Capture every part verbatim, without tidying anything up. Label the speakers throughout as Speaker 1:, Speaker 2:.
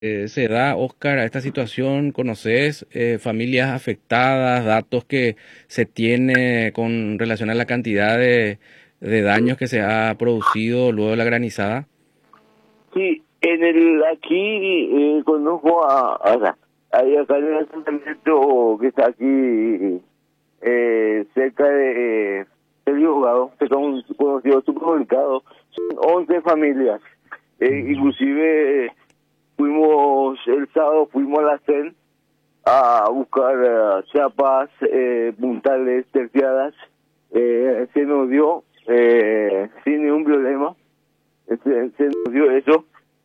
Speaker 1: eh, se da, Oscar, a esta situación? ¿Conoces eh, familias afectadas, datos que se tiene con relación a la cantidad de, de daños que se ha producido luego de la granizada?
Speaker 2: Sí, en el aquí eh, conozco a, a, o sea, hay acá en el asentamiento que está aquí eh, cerca de eh, el Biogado, que son un conocido supermercado, son once familias. Eh,
Speaker 1: Ujú.
Speaker 2: inclusive eh, fuimos el sábado, fuimos a la C E N a buscar eh, chapas, eh, puntales, terciadas, eh, se nos dio eh, sin ningún problema, se, se nos dio eso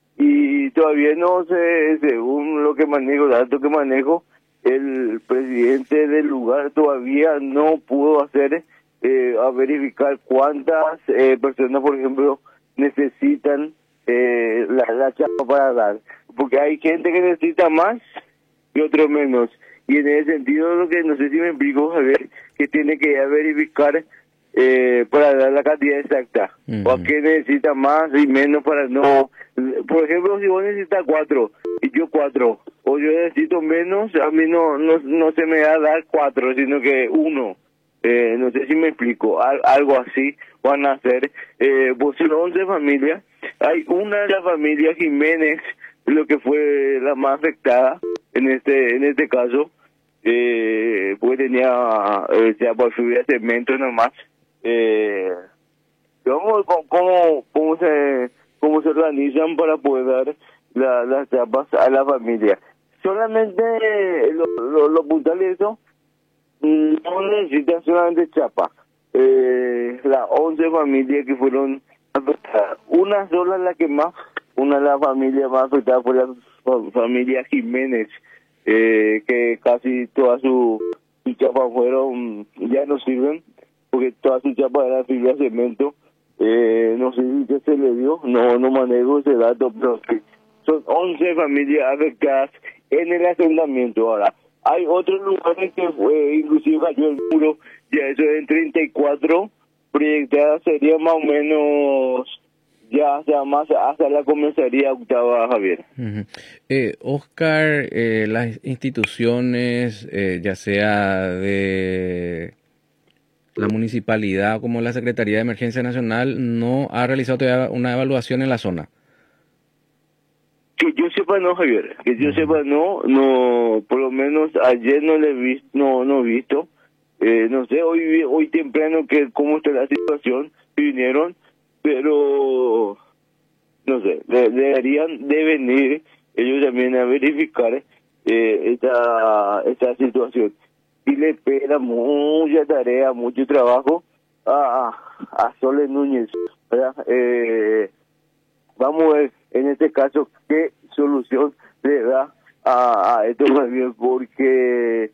Speaker 2: y todavía no sé, según lo que manejo, los datos que manejo, el presidente del lugar todavía no pudo hacer eh, a verificar cuántas eh, personas, por ejemplo, necesitan eh, la, la chapa para dar, porque hay gente que necesita más y otro menos. Y en ese sentido, lo que no sé si me explico, Javier, que tiene que ir a verificar eh, para dar la cantidad exacta. O a
Speaker 1: Ujú.
Speaker 2: qué necesita más y menos para no... Por ejemplo, si vos necesitas cuatro y yo cuatro, o yo necesito menos, a mí no no, no se me va a dar cuatro, sino que uno. Eh, no sé si me explico, Al- algo así van a hacer. Eh, pues son once familias, hay una de las familias Jiménez, lo que fue la más afectada en este en este caso, eh, pues tenía eh, ya por subir cemento nomás. Eh, ¿Cómo, cómo, cómo se cómo se organizan para poder dar la- las chapas a la familia? Solamente eh, lo, lo, lo puntual de eso, mm, no necesitan solamente chapa. Eh, las once familias que fueron afectadas, una sola la que más, una de las familias más afectadas fue la fa- familia Jiménez, eh, que casi todas sus su chapas fueron, ya no sirven, porque todas sus chapas eran fibra de cemento. Eh, no sé si qué se le dio, no no manejo ese dato, pero sí, son once familias afectadas en el asentamiento. Ahora, hay otros lugares que fue, inclusive cayó el muro, ya eso en treinta y cuatro proyectadas sería más o menos, ya sea más hasta la comisaría octava, Javier.
Speaker 1: Ujú. Eh, Oscar, eh, las instituciones, eh, ya sea de la municipalidad como la Secretaría de Emergencia Nacional, no ha realizado todavía una evaluación en la zona.
Speaker 2: Que yo sepa no, Javier, que yo
Speaker 1: Ujú.
Speaker 2: sepa no, no, por lo menos ayer no le he visto, no, no he visto, eh, no sé, hoy vi- hoy temprano que cómo está la situación, si vinieron, pero no sé, de- deberían de venir ellos también a verificar eh, esta, esta situación. Y le espera mucha tarea, mucho trabajo a, a, a Sole Núñez, ¿verdad? Eh, vamos a ver en este caso qué solución le da a, a esto también, porque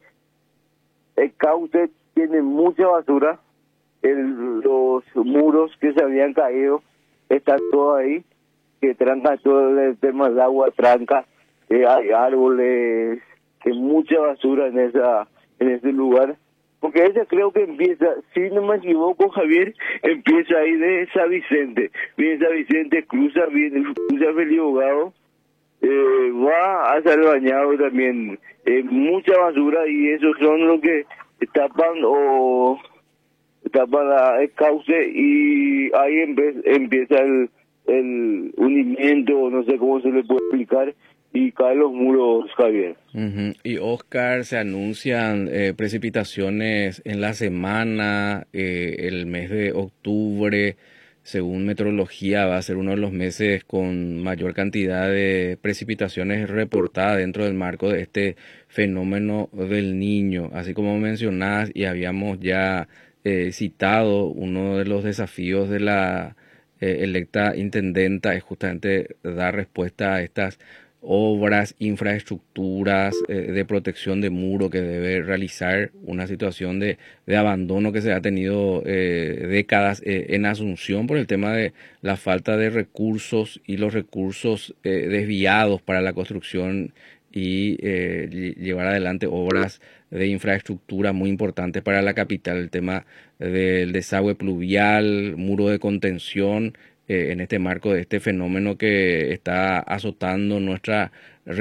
Speaker 2: el cauce tiene mucha basura, el, los muros que se habían caído están todos ahí, que tranca todo el tema del agua, tranca, eh, hay árboles, que mucha basura en esa en ese lugar, porque ella creo que empieza, si no me equivoco, Javier, empieza ahí de San Vicente, viene San Vicente, cruza, viene, cruza Feliz Abogado, eh, va hacia el bañado también, eh, mucha basura, y esos son los que tapan o tapan la- el cauce, y ahí empe- empieza el, el hundimiento, no sé cómo se le puede explicar, y caen los muros, Javier.
Speaker 1: Ujú. Y Oscar, se anuncian eh, precipitaciones en la semana, eh, el mes de octubre, según meteorología, va a ser uno de los meses con mayor cantidad de precipitaciones reportadas dentro del marco de este fenómeno del Niño. Así como mencionás y habíamos ya eh, citado, uno de los desafíos de la eh, electa intendenta es justamente dar respuesta a estas obras, infraestructuras eh, de protección de muro que debe realizar, una situación de, de abandono que se ha tenido eh, décadas eh, en Asunción por el tema de la falta de recursos y los recursos eh, desviados para la construcción y eh, lle- llevar adelante obras de infraestructura muy importantes para la capital, el tema del desagüe pluvial, muro de contención, eh, en este marco de este fenómeno que está azotando nuestra